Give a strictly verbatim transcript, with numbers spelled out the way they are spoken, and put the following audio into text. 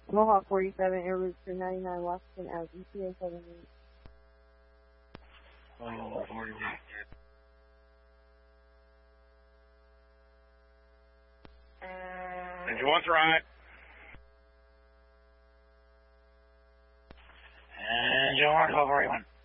Mohawk forty-seven, air route three ninety-nine, Washington Ave, E T A seven eight. Oh, If you want to ride. And you want to go for one.